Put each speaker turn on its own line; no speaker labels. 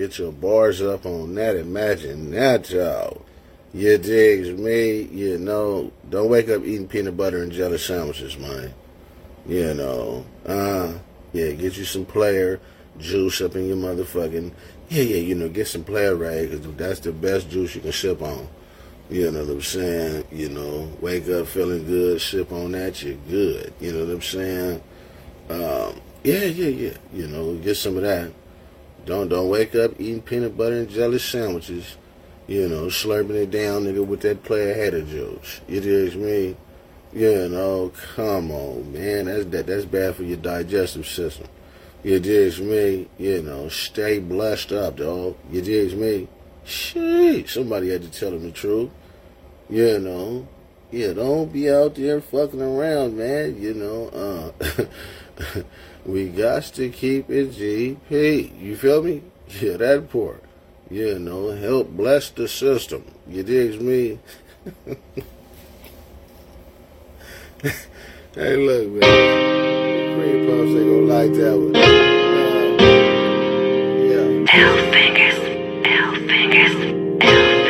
get your bars up on that. Imagine that, y'all. You digs me? You know, don't wake up eating peanut butter and jelly sandwiches, man. You know, yeah, get you some player juice up in your motherfucking, you know, get some player rag, because that's the best juice you can sip on. You know what I'm saying? You know, wake up feeling good, sip on that, you're good. You know what I'm saying? Yeah. You know, get some of that. Don't wake up eating peanut butter and jelly sandwiches. You know, slurping it down, nigga, with that player hater juice. You dig me? You know, come on, man. That's bad for your digestive system. You dig me? You know, stay blessed up, dog. You dig me? Shit, somebody had to tell them the truth. You know, yeah, don't be out there fucking around, man. You know, we got to keep it GP. You feel me? Yeah, that part. You know, help bless the system. You dig me? Hey, look, man. Cream puffs ain't gonna like that one. Yeah.